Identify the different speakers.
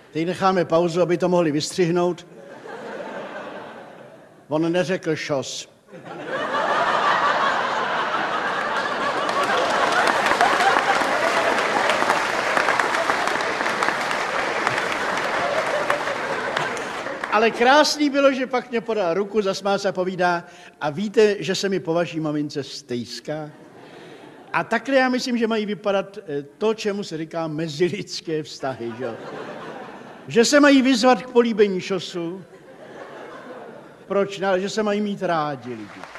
Speaker 1: Teď necháme pauzu, aby to mohli vystřihnout. On neřekl šos. Ale krásný bylo, že pak mě podal ruku, zasmál se a povídá, a víte, že se mi po vaší mamince stejská? A takhle já myslím, že mají vypadat to, čemu se říká mezilidské vztahy, že se mají vyzvat k políbení šosu. Proč ne? Ale že se mají mít rádi lidi.